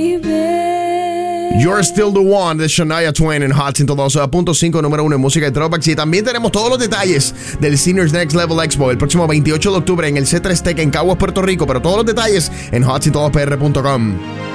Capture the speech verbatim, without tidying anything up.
You're Still the One de Shania Twain en Hot ciento dos punto cinco, número uno en música y throwbacks. Y también tenemos todos los detalles del Seniors Next Level Expo el próximo veintiocho de octubre en el C tres Tech en Caguas, Puerto Rico. Pero todos los detalles en hot ciento dos p r punto com.